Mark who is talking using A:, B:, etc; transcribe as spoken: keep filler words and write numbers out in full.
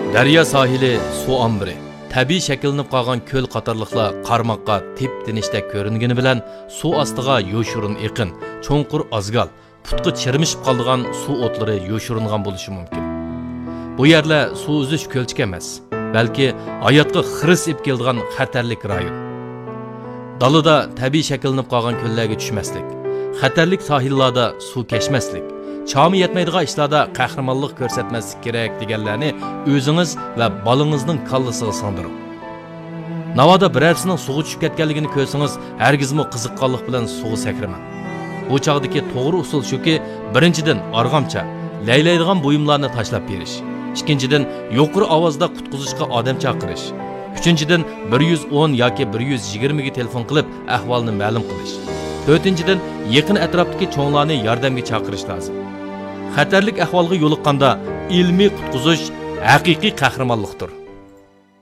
A: Daryo sohili suv ombiri, tabiiy shakllanib qolgan ko'l qatorliqlar qarmoqqa tep-tinishda ko'ringani bilan suv ostiga yo'shurun eqin, cho'nqur azgal, putqi chirmishib qolgan suv o'tlari yo'shuringan bo'lishi mumkin. Bu yerlar suv uzish ko'lchik emas, balki hayotga xiris ib keladigan xatarlik rayon. Dalida tabiiy shakllanib qolgan ko'llarga tushmaslik, xatarlik sohillarda suv kechmaslik, chami yetmaydigan ishlarda qahramonlik ko'rsatmaslik kerak deganlarni o'zingiz va bolangizning kallasiga singdiring. Navoda birarsining suvga tushib ketganligini ko'rsangiz, hargizmi qiziqqonlik bilan suvga sakramang. Bu chog'dagi to'g'ri usul shuki, birinchidan arg'amcha, laylaydigan buyumlarni tashlab berish. Ikkinchidan yuqori ovozda qutqizishga odam chaqirish. Uchinchidan bir yuz o'n yoki bir yuz yigirma ga telefon qilib ahvolni ma'lum qilish. To'rtinchidan yaqin atrofdagi cho'nglarni yordamga chaqirish lozim. Xatarlik ahvolga yo'liqqanda ilmiy qutqizish haqiqiy qahramonlikdir.